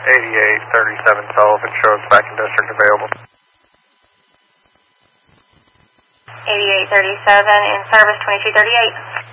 8837 Sullivan, show us back in district available. 8837 in service, 2238.